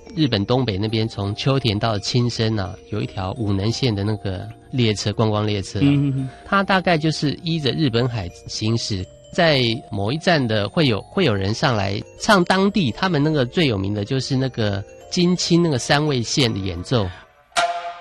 日本东北那边从秋田到青森啊，有一条武能线的那个列车，观光列车、它大概就是依着日本海行驶，在某一站的会有人上来唱当地他们那个最有名的就是那个金青那个三味线的演奏